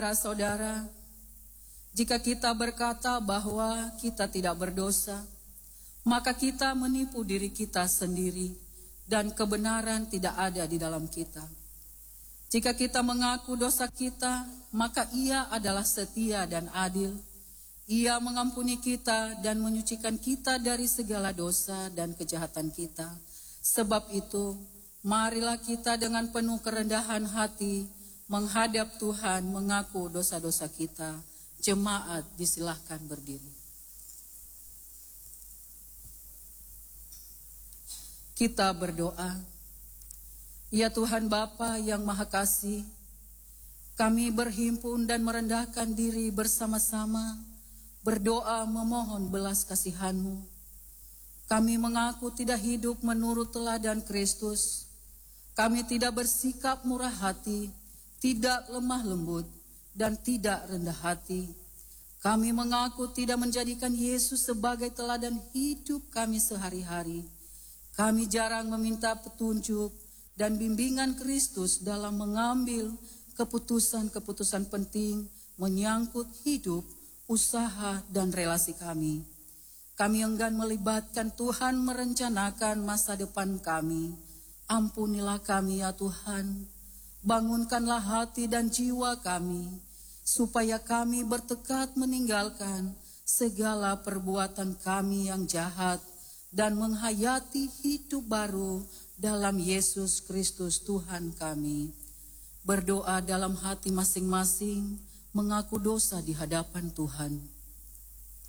Saudara, jika kita berkata bahwa kita tidak berdosa, maka kita menipu diri kita sendiri dan kebenaran tidak ada di dalam kita. Jika kita mengaku dosa kita, maka Ia adalah setia dan adil. Ia mengampuni kita dan menyucikan kita dari segala dosa dan kejahatan kita. Sebab itu, marilah kita dengan penuh kerendahan hati menghadap Tuhan, mengaku dosa-dosa kita. Jemaat disilahkan berdiri. Kita berdoa. Ya Tuhan Bapa yang Maha Kasih, kami berhimpun dan merendahkan diri bersama-sama, berdoa memohon belas kasihan-Mu. Kami mengaku tidak hidup menurut teladan Kristus. Kami tidak bersikap murah hati, tidak lemah lembut, dan tidak rendah hati. Kami mengaku tidak menjadikan Yesus sebagai teladan hidup kami sehari-hari. Kami jarang meminta petunjuk dan bimbingan Kristus dalam mengambil keputusan-keputusan penting menyangkut hidup, usaha, dan relasi kami. Kami enggan melibatkan Tuhan merencanakan masa depan kami. Ampunilah kami ya Tuhan. Bangunkanlah hati dan jiwa kami, supaya kami bertekad meninggalkan segala perbuatan kami yang jahat dan menghayati hidup baru dalam Yesus Kristus Tuhan kami. Berdoa dalam hati masing-masing, mengaku dosa di hadapan Tuhan.